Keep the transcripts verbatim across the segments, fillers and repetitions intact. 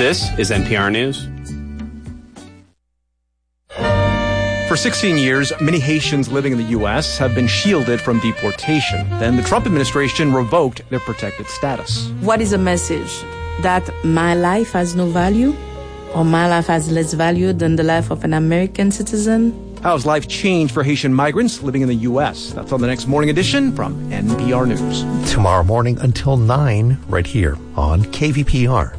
This is N P R News. For sixteen years, many Haitians living in the U S have been shielded from deportation. Then the Trump administration revoked their protected status. What is the message? That my life has no value? Or my life has less value than the life of an American citizen? How has life changed for Haitian migrants living in the U S? That's on the next morning edition from N P R News. Tomorrow morning until nine, right here on K V P R.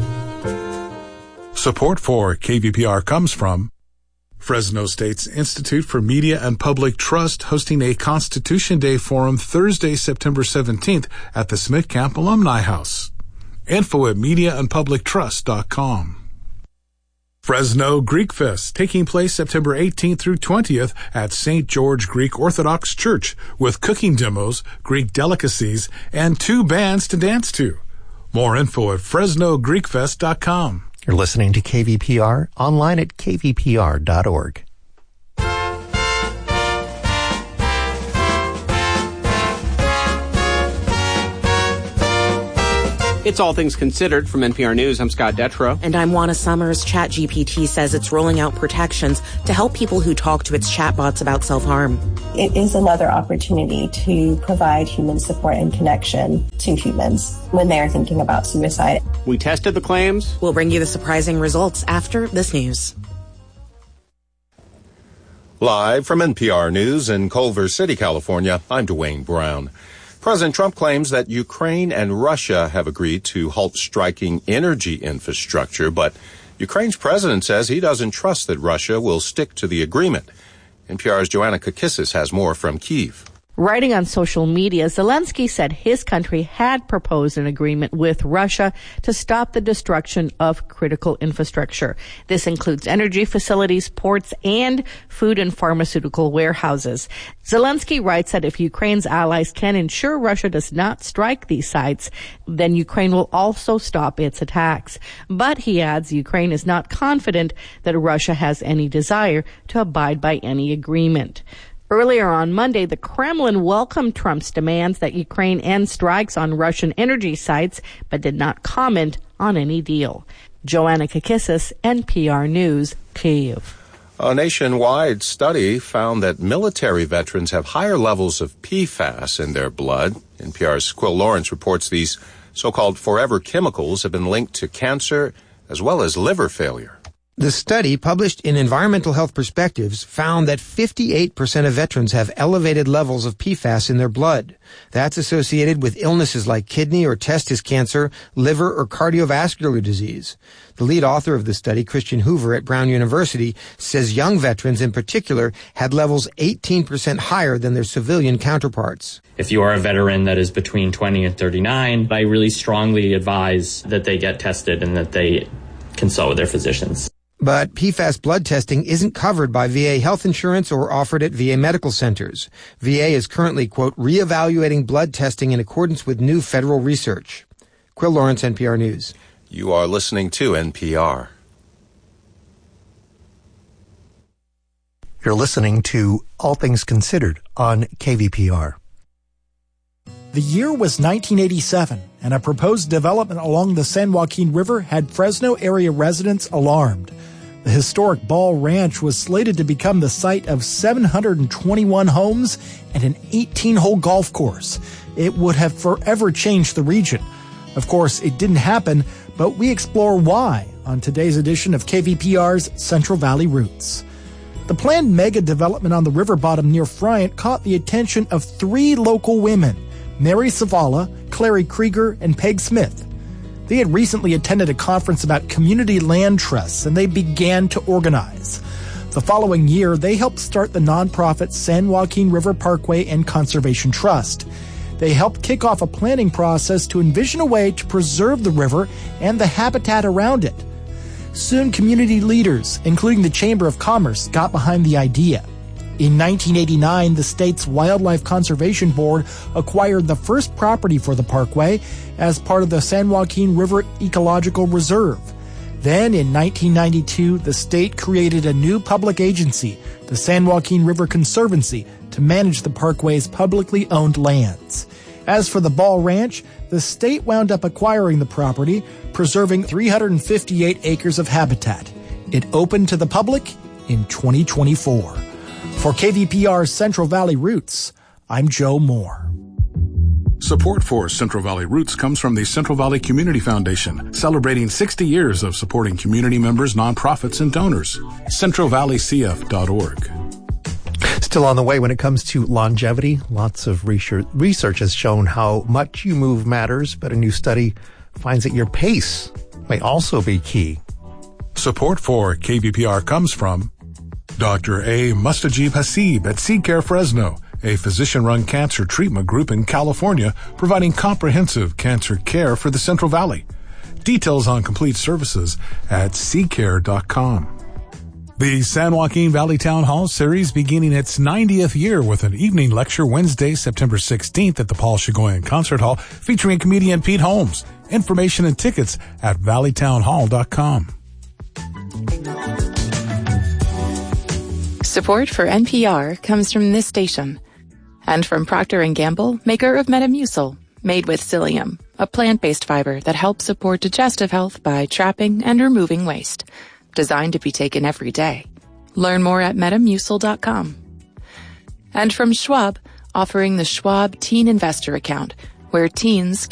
Support for K V P R comes from Fresno State's Institute for Media and Public Trust hosting a Constitution Day Forum Thursday, September seventeenth at the Smith Camp Alumni House. Info at media and public trust dot com. Fresno Greek Fest, taking place September eighteenth through twentieth at Saint George Greek Orthodox Church with cooking demos, Greek delicacies, and two bands to dance to. More info at fresno greek fest dot com. You're listening to K V P R, online at k v p r dot org. It's All Things Considered from N P R News. I'm Scott Detrow. And I'm Juana Summers. ChatGPT says it's rolling out protections to help people who talk to its chatbots about self-harm. It is another opportunity to provide human support and connection to humans when they are thinking about suicide. We tested the claims. We'll bring you the surprising results after this news. Live from N P R News in Culver City, California, I'm Dwayne Brown. President Trump claims that Ukraine and Russia have agreed to halt striking energy infrastructure, but Ukraine's president says he doesn't trust that Russia will stick to the agreement. N P R's Joanna Kakissis has more from Kyiv. Writing on social media, Zelensky said his country had proposed an agreement with Russia to stop the destruction of critical infrastructure. This includes energy facilities, ports, and food and pharmaceutical warehouses. Zelensky writes that if Ukraine's allies can ensure Russia does not strike these sites, then Ukraine will also stop its attacks. But he adds Ukraine is not confident that Russia has any desire to abide by any agreement. Earlier on Monday, the Kremlin welcomed Trump's demands that Ukraine end strikes on Russian energy sites, but did not comment on any deal. Joanna Kakissis, N P R News, Kyiv. A nationwide study found that military veterans have higher levels of P FAS in their blood. N P R's Quill Lawrence reports these so-called forever chemicals have been linked to cancer as well as liver failure. The study, published in Environmental Health Perspectives, found that fifty-eight percent of veterans have elevated levels of P FAS in their blood. That's associated with illnesses like kidney or testis cancer, liver, or cardiovascular disease. The lead author of the study, Christian Hoover at Brown University, says young veterans in particular had levels eighteen percent higher than their civilian counterparts. If you are a veteran that is between twenty and thirty-nine, I really strongly advise that they get tested and that they consult with their physicians. But P FAS blood testing isn't covered by V A health insurance or offered at V A medical centers. V A is currently, quote, reevaluating blood testing in accordance with new federal research. Quill Lawrence, N P R News. You are listening to N P R. You're listening to All Things Considered on K V P R. The year was nineteen eighty-seven, and a proposed development along the San Joaquin River had Fresno area residents alarmed. The historic Ball Ranch was slated to become the site of seven hundred twenty-one homes and an eighteen-hole golf course. It would have forever changed the region. Of course, it didn't happen, but we explore why on today's edition of K V P R's Central Valley Roots. The planned mega development on the river bottom near Friant caught the attention of three local women, Mary Savala, Clary Krieger, and Peg Smith. They had recently attended a conference about community land trusts, and they began to organize. The following year, they helped start the nonprofit San Joaquin River Parkway and Conservation Trust. They helped kick off a planning process to envision a way to preserve the river and the habitat around it. Soon, community leaders, including the Chamber of Commerce, got behind the idea. In nineteen eighty-nine, the state's Wildlife Conservation Board acquired the first property for the parkway as part of the San Joaquin River Ecological Reserve. Then, in nineteen ninety-two, the state created a new public agency, the San Joaquin River Conservancy, to manage the parkway's publicly owned lands. As for the Ball Ranch, the state wound up acquiring the property, preserving three hundred fifty-eight acres of habitat. It opened to the public in twenty twenty-four. For K V P R Central Valley Roots, I'm Joe Moore. Support for Central Valley Roots comes from the Central Valley Community Foundation, celebrating sixty years of supporting community members, nonprofits, and donors. central valley c f dot org. Still on the way when it comes to longevity, lots of research, research has shown how much you move matters, but a new study finds that your pace may also be key. Support for K V P R comes from Doctor A. Mustajib Hasib at SeaCare Fresno, a physician-run cancer treatment group in California providing comprehensive cancer care for the Central Valley. Details on complete services at sea care dot com. The San Joaquin Valley Town Hall Series beginning its ninetieth year with an evening lecture Wednesday, September sixteenth at the Paul Chagoyan Concert Hall featuring comedian Pete Holmes. Information and tickets at valley town hall dot com. Support for N P R comes from this station and from Procter and Gamble, maker of Metamucil, made with psyllium, a plant-based fiber that helps support digestive health by trapping and removing waste. Designed to be taken every day. Learn more at metamucil dot com. And from Schwab, offering the Schwab Teen Investor Account, where teens